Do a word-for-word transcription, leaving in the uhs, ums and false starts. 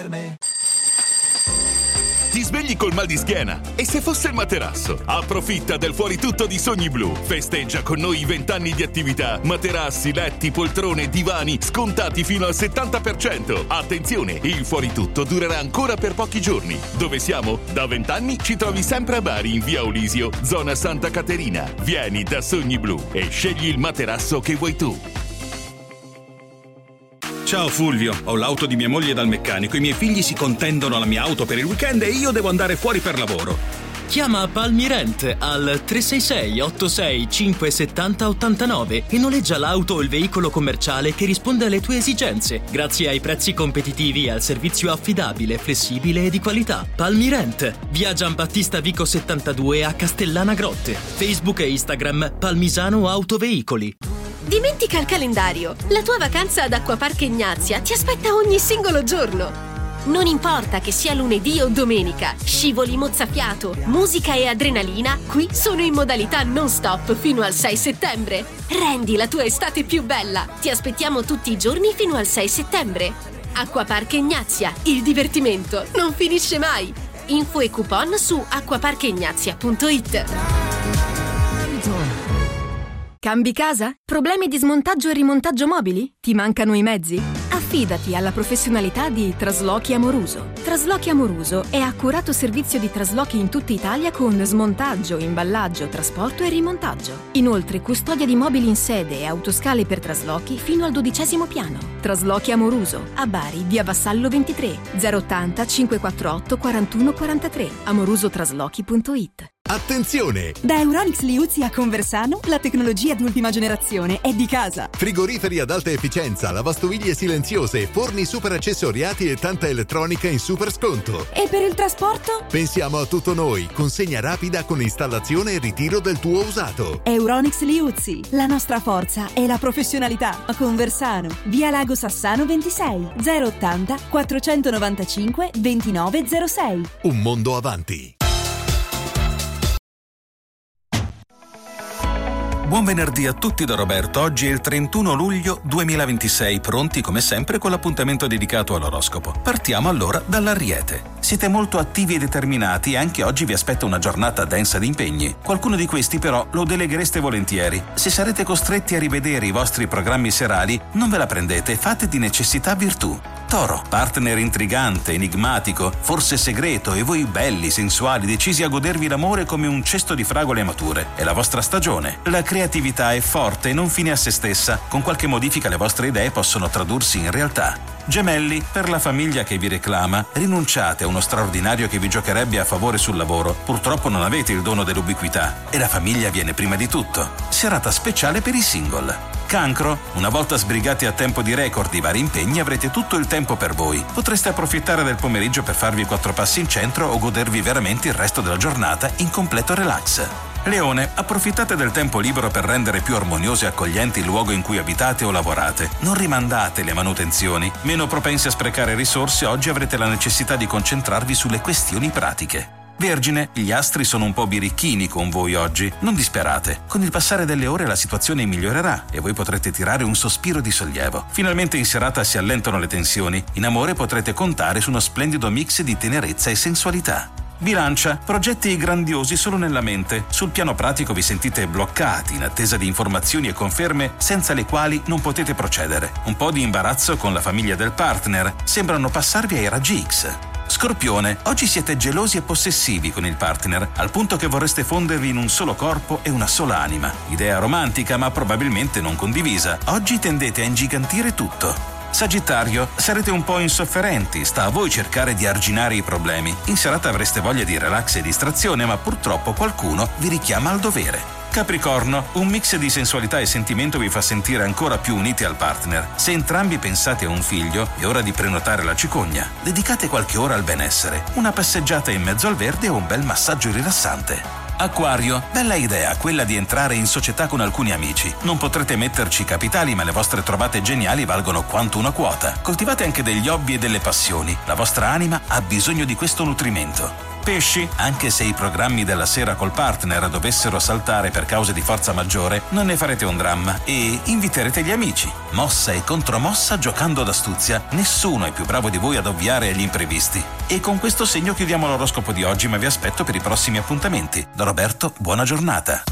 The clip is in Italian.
Ti svegli col mal di schiena? E se fosse il materasso? Approfitta del fuori tutto di Sogni Blu. Festeggia con noi i vent'anni di attività. Materassi, letti, poltrone, divani scontati fino al settanta per cento. Attenzione, il fuori tutto durerà ancora per pochi giorni. Dove siamo? Da vent'anni ci trovi sempre a Bari in via Olisio, zona Santa Caterina. Vieni da Sogni Blu e scegli il materasso che vuoi tu. Ciao Fulvio, ho l'auto di mia moglie dal meccanico, i miei figli si contendono la mia auto per il weekend e io devo andare fuori per lavoro. Chiama Palmirent al tre sei sei otto sei cinque sette zero otto nove e noleggia l'auto o il veicolo commerciale che risponde alle tue esigenze, grazie ai prezzi competitivi e al servizio affidabile, flessibile e di qualità. Palmirent, via Giambattista Vico settantadue a Castellana Grotte. Facebook e Instagram Palmisano Autoveicoli. Dimentica il calendario. La tua vacanza ad Acquapark Ignazia ti aspetta ogni singolo giorno. Non importa che sia lunedì o domenica, scivoli mozzafiato, musica e adrenalina, qui sono in modalità non stop fino al sei settembre. Rendi la tua estate più bella. Ti aspettiamo tutti i giorni fino al sei settembre. Acquapark Ignazia, il divertimento non finisce mai. Info e coupon su acquapark ignazia punto it. Cambi casa? Problemi di smontaggio e rimontaggio mobili? Ti mancano i mezzi? Affidati alla professionalità di Traslochi Amoruso. Traslochi Amoruso è accurato servizio di traslochi in tutta Italia con smontaggio, imballaggio, trasporto e rimontaggio. Inoltre custodia di mobili in sede e autoscale per traslochi fino al dodicesimo piano. Traslochi Amoruso, a Bari, via Vassallo ventitré, zero ottanta cinquecentoquarantotto quarantuno quarantatré, amorusotraslochi punto it. Attenzione! Da Euronics Liuzzi a Conversano, la tecnologia d'ultima generazione è di casa. Frigoriferi ad alta efficienza, lavastoviglie silenziose, forni super accessoriati e tanta elettronica in super sconto. E per il trasporto? Pensiamo a tutto noi, consegna rapida con installazione e ritiro del tuo usato. Euronics Liuzzi, la nostra forza è la professionalità. A Conversano, via Lago Sassano ventisei, zero ottanta quattrocentonovantacinque ventinove zero sei. Un mondo avanti. Buon venerdì a tutti da Roberto. Oggi è il trentuno luglio duemilaventisei, pronti come sempre con l'appuntamento dedicato all'oroscopo. Partiamo allora dall'Ariete. Siete molto attivi e determinati e anche oggi vi aspetta una giornata densa di impegni. Qualcuno di questi però lo deleghereste volentieri. Se sarete costretti a rivedere i vostri programmi serali, non ve la prendete, fate di necessità virtù. Toro, partner intrigante, enigmatico, forse segreto e voi belli, sensuali, decisi a godervi l'amore come un cesto di fragole mature. È la vostra stagione. La creatività è forte e non fine a se stessa. Con qualche modifica le vostre idee possono tradursi in realtà. Gemelli, per la famiglia che vi reclama, rinunciate a uno straordinario che vi giocherebbe a favore sul lavoro. Purtroppo non avete il dono dell'ubiquità e la famiglia viene prima di tutto. Serata speciale per i single. Cancro, una volta sbrigati a tempo di record i vari impegni avrete tutto il tempo per voi. Potreste approfittare del pomeriggio per farvi quattro passi in centro o godervi veramente il resto della giornata in completo relax. Leone, approfittate del tempo libero per rendere più armonioso e accogliente il luogo in cui abitate o lavorate. Non rimandate le manutenzioni. Meno propensi a sprecare risorse, oggi avrete la necessità di concentrarvi sulle questioni pratiche. Vergine, gli astri sono un po' birichini con voi oggi. Non disperate. Con il passare delle ore la situazione migliorerà e voi potrete tirare un sospiro di sollievo. Finalmente in serata si allentano le tensioni. In amore potrete contare su uno splendido mix di tenerezza e sensualità. Bilancia, progetti grandiosi solo nella mente. Sul piano pratico vi sentite bloccati in attesa di informazioni e conferme senza le quali non potete procedere. Un po' di imbarazzo con la famiglia del partner. Sembrano passarvi ai raggi X. Scorpione, oggi siete gelosi e possessivi con il partner, al punto che vorreste fondervi in un solo corpo e una sola anima. Idea romantica ma probabilmente non condivisa. Oggi tendete a ingigantire tutto. Sagittario, sarete un po' insofferenti, sta a voi cercare di arginare i problemi. In serata avreste voglia di relax e distrazione, ma purtroppo qualcuno vi richiama al dovere. Capricorno, un mix di sensualità e sentimento vi fa sentire ancora più uniti al partner. Se entrambi pensate a un figlio, è ora di prenotare la cicogna. Dedicate qualche ora al benessere, una passeggiata in mezzo al verde o un bel massaggio rilassante. Acquario, bella idea quella di entrare in società con alcuni amici. Non potrete metterci capitali, ma le vostre trovate geniali valgono quanto una quota. Coltivate anche degli hobby e delle passioni. La vostra anima ha bisogno di questo nutrimento. Pesci, anche se i programmi della sera col partner dovessero saltare per cause di forza maggiore, non ne farete un dramma e inviterete gli amici. Mossa e contromossa giocando d'astuzia, nessuno è più bravo di voi ad ovviare agli imprevisti. E con questo segno chiudiamo l'oroscopo di oggi, ma vi aspetto per i prossimi appuntamenti. Da Roberto, buona giornata.